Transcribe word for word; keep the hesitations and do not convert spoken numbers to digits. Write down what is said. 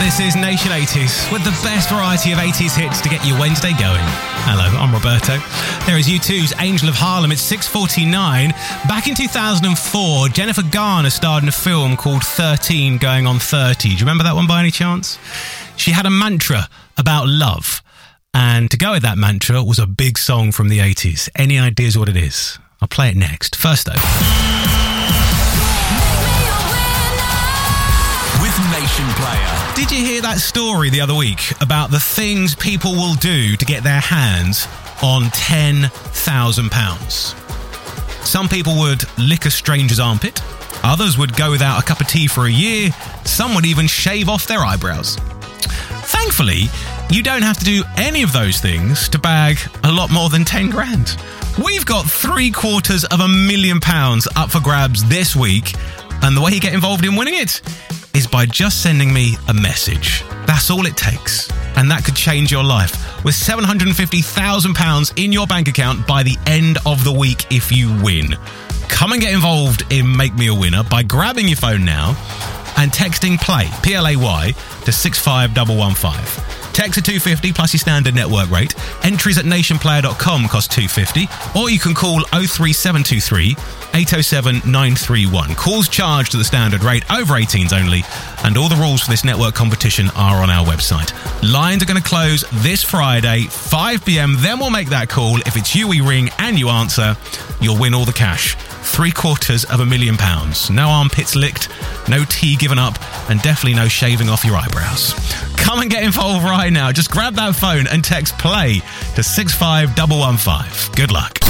This is Nation eighties with the best variety of eighties hits to get your Wednesday going. Hello, I'm Roberto. There is U two's Angel of Harlem. It's six forty-nine. Back in two thousand four, Jennifer Garner starred in a film called thirteen Going on thirty. Do you remember that one by any chance? She had a mantra about love. And to go with that mantra was a big song from the eighties. Any ideas what it is? I'll play it next. First though. Nation Player. Did you hear that story the other week about the things people will do to get their hands on ten thousand pounds? Some people would lick a stranger's armpit. Others would go without a cup of tea for a year. Some would even shave off their eyebrows. Thankfully, you don't have to do any of those things to bag a lot more than ten grand. We've got three quarters of a million pounds up for grabs this week. And the way you get involved in winning it is by just sending me a message. That's all it takes. And that could change your life. With seven hundred fifty thousand pounds in your bank account by the end of the week if you win. Come and get involved in Make Me a Winner by grabbing your phone now and texting PLAY, P L A Y, to six five one one five. Text at two fifty plus your standard network rate. Entries at nation player dot com cost two fifty. Or you can call oh three seven two three, eight oh seven, nine three one. Calls charged at the standard rate, over eighteens only. And all the rules for this network competition are on our website. Lines are going to close this Friday, five p.m. Then we'll make that call. If it's you we ring and you answer, you'll win all the cash. Three quarters of a million pounds. No armpits licked, no tea given up, and definitely no shaving off your eyebrows. Come and get involved right now. Just grab that phone and text PLAY to six five one one five. Good luck.